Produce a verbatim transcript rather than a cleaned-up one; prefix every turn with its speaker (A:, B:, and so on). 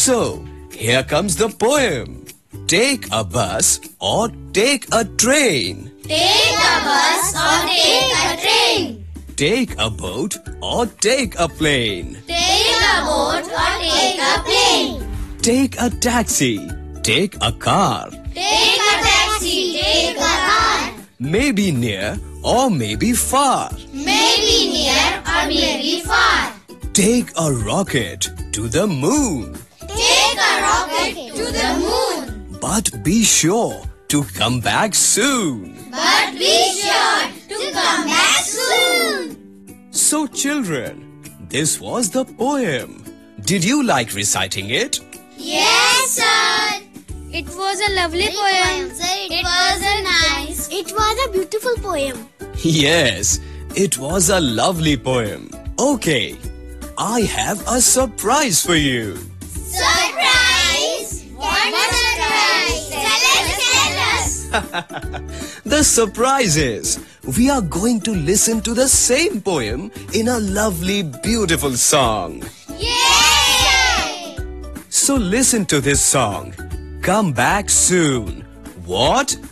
A: So, here comes the poem. Take a bus or take a train.
B: Take a bus or take a train.
A: Take a boat or take a plane.
B: Take a boat or take a plane.
A: Take a taxi. Take a car.
B: Take a taxi, take a car.
A: Maybe near or maybe far.
B: Maybe near or maybe far.
A: Take a rocket to the moon.
B: Take a rocket to the moon.
A: But be sure to come back soon.
B: But be sure to come back soon.
A: So children, this was the poem. Did you like reciting it?
B: Yes, sir.
C: It was a lovely poem.
B: It was a nice.
C: It was a beautiful poem.
A: Yes, it was a lovely poem. Okay, I have a surprise for you.
B: Surprise! What a surprise! Tell us, tell us.
A: The surprise is, we are going to listen to the same poem in a lovely, beautiful song.
B: Yay!
A: So listen to this song. Come back soon. What?